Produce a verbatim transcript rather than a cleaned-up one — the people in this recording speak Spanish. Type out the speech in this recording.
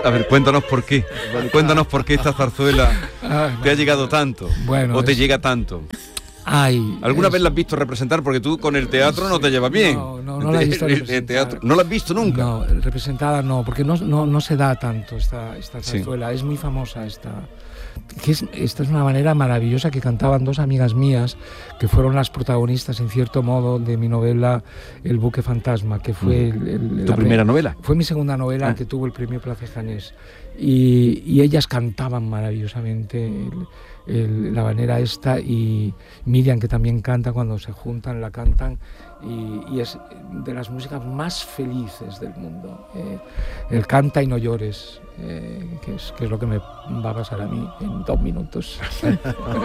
A ver, cuéntanos por qué. Cuéntanos por qué esta zarzuela te ha llegado tanto. Bueno, o te es... llega tanto. Ay, ¿Alguna es... vez la has visto representar? Porque tú con el teatro no te llevas bien. No, no, no la he visto el, el teatro. ¿No la has visto nunca? No, representada no, porque no, no, no se da tanto esta, esta zarzuela. Sí. Es muy famosa esta. Que es, esta es una manera maravillosa que cantaban dos amigas mías, que fueron las protagonistas, en cierto modo, de mi novela El buque fantasma, que fue... El, el, ¿Tu la primera novela? Fue mi segunda novela, ah. que tuvo el premio Place Janés. Y, y ellas cantaban maravillosamente el, el, la manera esta, y Miriam, que también canta, cuando se juntan la cantan, y, y es de las músicas más felices del mundo. Eh, el Canta y no llores, eh, que, es, que es lo que me va a pasar a mí en dos minutos.